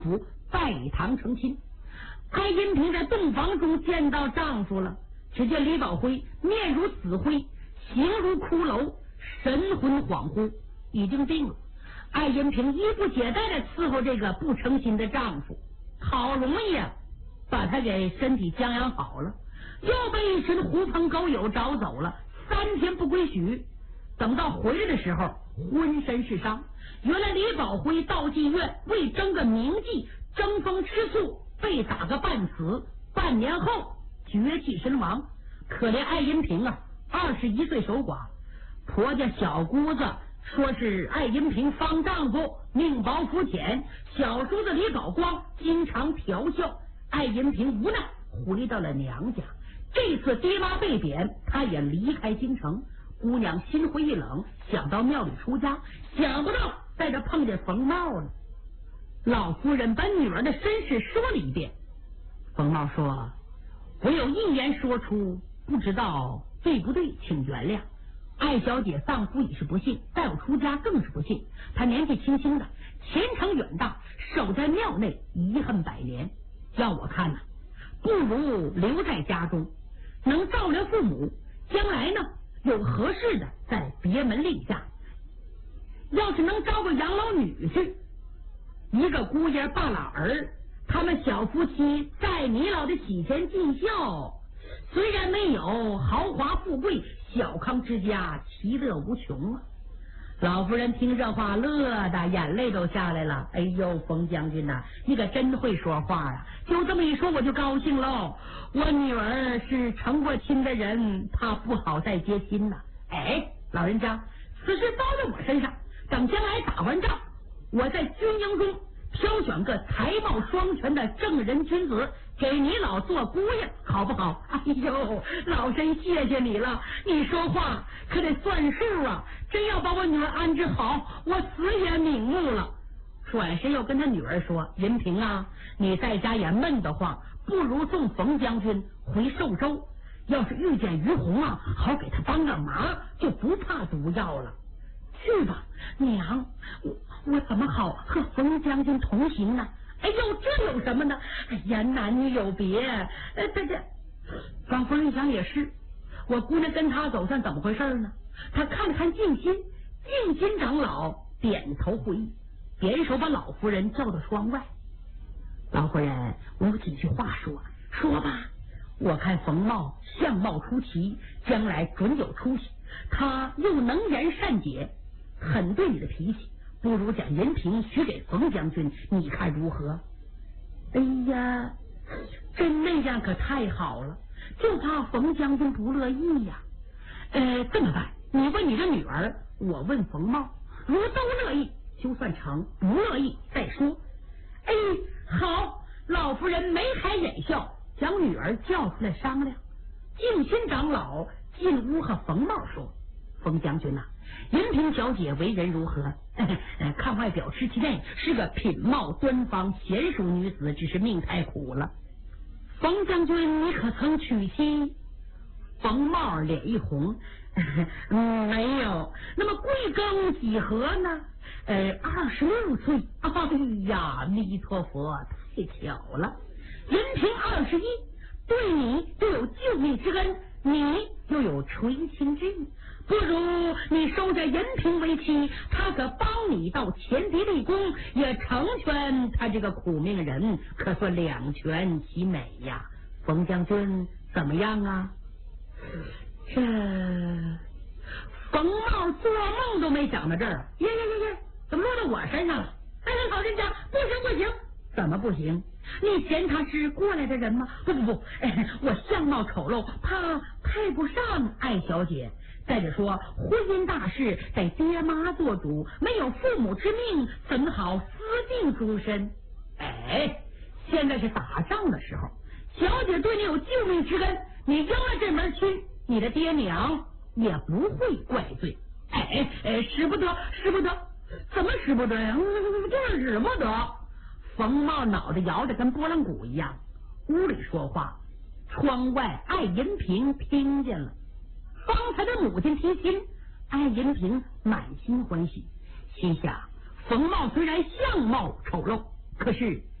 府拜堂成亲。艾银平在洞房中见到丈夫了，只见李宝辉面如死灰，形如骷髅，神魂恍惚，已经病了。艾银平衣不解带的伺候这个不成亲的丈夫，好容易把他给身体将养好了，又被一群狐朋狗友找走了，3天不归许。等到回来的时候，浑身是伤。原来李宝辉到妓院为争个名妓，争风吃醋，被打个半死，半年后绝气身亡。可怜艾银平21岁守寡，婆家小姑子说是艾银平方丈夫命薄福浅，小叔子李宝光经常调笑，艾银平无奈回到了娘家。这次爹妈被贬，他也离开京城。姑娘心灰意冷，想到庙里出家，想不到在这碰见冯茂了。老夫人把女儿的身世说了一遍。冯茂说：“我有一言说出，不知道对不对，请原谅。艾小姐丧夫已是不幸，再有出家更是不幸。她年纪轻轻的，前程远大，守在庙内遗恨百年。要我看不如留在家中，能照料父母，将来呢有合适的在别门另嫁。要是能招个养老女婿，一个姑爷半拉儿，他们小夫妻在你老的喜前尽孝，虽然没有豪华富贵，小康之家其乐无穷啊。”老夫人听这话乐的眼泪都下来了。哎呦，冯将军你可真会说话就这么一说我就高兴喽。我女儿是成过亲的人，怕不好再接亲老人家，此事包在我身上，等将来打完仗，我在军营中挑选个才貌双全的正人君子，给你老做姑爷，好不好？哎呦，老身谢谢你了，你说话可得算数真要把我女儿安置好，我死也瞑目了。转身又跟他女儿说：“银平你在家也闷得慌，不如送冯将军回寿州，要是遇见于红好给他帮个忙，就不怕毒药了。去吧，娘，我怎么好和冯将军同行呢？哎呦，这有什么呢？哎呀，男女有别。老夫人一想也是，我姑娘跟他走算怎么回事呢？他看了看静心长老，点头会意，点手把老夫人叫到窗外。老夫人，我有几句话说吧。我看冯茂相貌出奇，将来准有出息，他又能言善解，很对你的脾气，不如将银平许给冯将军，你看如何？”哎呀，真那样可太好了，就怕冯将军不乐意这么办，你问你的女儿，我问冯茂，如都乐意就算成，不乐意再说。好，老夫人眉开眼笑，将女儿叫出来商量。静心长老进屋和冯茂说：“冯将军银平小姐为人如何？看外表吃其内，是个品貌端方娴熟女子，只是命太苦了。冯将军，你可曾娶妻？”冯茂脸一红，没有。那么贵庚几何呢？26岁。哎呀，弥陀佛，太巧了。银平21，对你又有救命之恩，你又有垂青之意，不如你收着银平为妻，他可帮你到前敌立功，也成全他这个苦命人，可算两全其美呀。冯将军怎么样这冯茂做梦都没想到这儿怎么落到我身上了？老人家，不行，怎么不行？你嫌他是过来的人吗？不，我相貌丑陋，怕配不上艾小姐。再者说，婚姻大事得爹妈做主，没有父母之命，怎好私定终身？现在是打仗的时候，小姐对你有救命之恩，你应了这门亲，你的爹娘也不会怪罪。使不得，怎么使不得呀？就是使不得。冯茂脑袋摇着跟拨浪鼓一样，屋里说话，窗外艾银平听见了。方才的母亲提亲，艾银平满心欢喜，心想冯茂虽然相貌丑陋， 可是